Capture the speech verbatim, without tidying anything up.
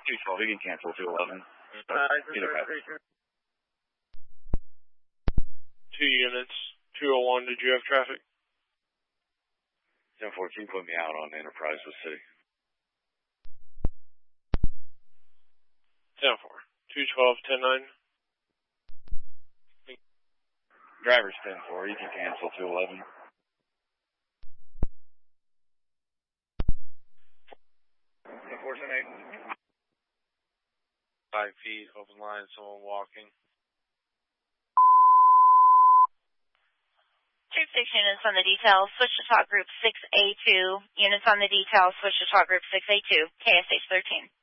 two twelve, you can cancel two eleven. Uh, Two units, two oh one, did you have traffic? ten four, can you put me out on Enterprise with City? ten four, two twelve, ten nine. Driver's ten four, you can cancel two eleven. ten four, ten eight. Five feet, open line, someone walking. Troop six units on the detail, switch to talk group six A two. Units on the detail, switch to talk group six A two, K S H thirteen.